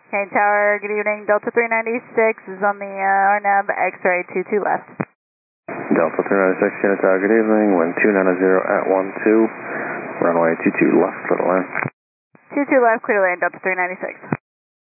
Okay, Tower, good evening. Delta 396 is on the RNAV X-ray 22 left. Delta 396, Unit Tower, good evening. Wind 290 at 12. Runway 22 left, little land. 22 left, clear land, Delta 396.